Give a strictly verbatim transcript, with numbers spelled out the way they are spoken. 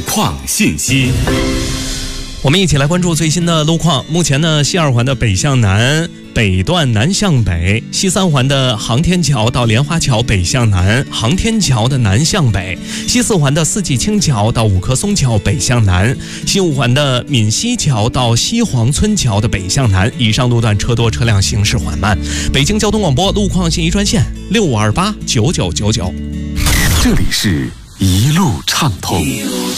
况信息。 我们一起来关注最新的路况。目前呢，西二环的北向南北段南向北，西三环的航天桥到莲花桥北向南，航天桥的南向北，西四环的四季青桥到五棵松桥北向南，西五环的闽西桥到西黄村桥的北向南。以上路段车多，车辆行驶缓慢。北京交通广播路况信息专线六五二八九九九九。 这里是一路畅通。一路